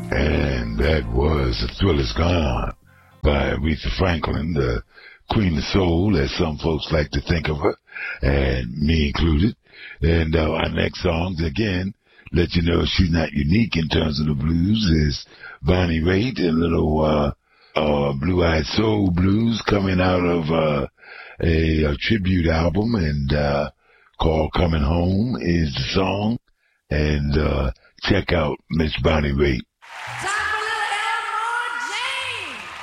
And that was The Thrill Is Gone by Aretha Franklin, the Queen of Soul, as some folks like to think of her, and me included. And our next songs, again, let you know she's not unique in terms of the blues, is Bonnie Raitt, a little Blue-Eyed Soul blues coming out of a tribute album, and called Coming Home is the song. And check out Miss Bonnie Raitt.